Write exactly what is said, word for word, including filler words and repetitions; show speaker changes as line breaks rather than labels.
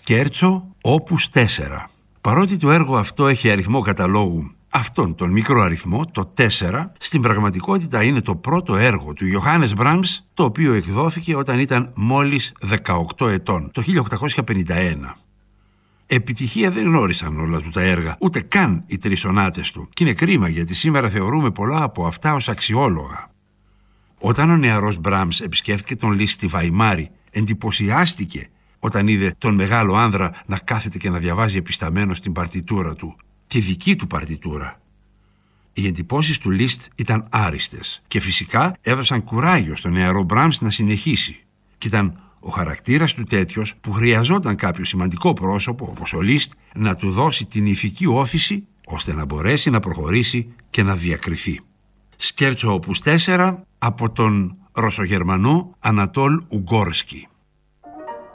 Σκέρτσο Όπους τέσσερα. Παρότι το έργο αυτό έχει αριθμό καταλόγου, αυτόν τον μικρό αριθμό, το τέσσερα, στην πραγματικότητα είναι το πρώτο έργο του Ιωάννης Μπράμς, το οποίο εκδόθηκε όταν ήταν μόλις δεκαοκτώ ετών, το χίλια οκτακόσια πενήντα ένα. Επιτυχία δεν γνώρισαν όλα του τα έργα, ούτε καν οι τρεις σονάτες του, και είναι κρίμα γιατί σήμερα θεωρούμε πολλά από αυτά ως αξιόλογα. Όταν ο νεαρός Μπράμς επισκέφτηκε τον Λίστ στη Βαϊμάρη, εντυπωσιάστηκε όταν είδε τον μεγάλο άνδρα να κάθεται και να διαβάζει επισταμένο στην παρτιτούρα του, τη δική του παρτιτούρα. Οι εντυπώσεις του Λίστ ήταν άριστες και φυσικά έδωσαν κουράγιο στον νεαρό Μπράμς να συνεχίσει. Και ήταν ο χαρακτήρας του τέτοιος που χρειαζόταν κάποιο σημαντικό πρόσωπο, όπως ο Λίστ, να του δώσει την ηθική όθηση ώστε να μπορέσει να προχωρήσει και να διακριθεί. Σκέρτσο Όπους τέσσερα από τον Ρωσογερμανό Ανατόλ Ουγκόρσκι.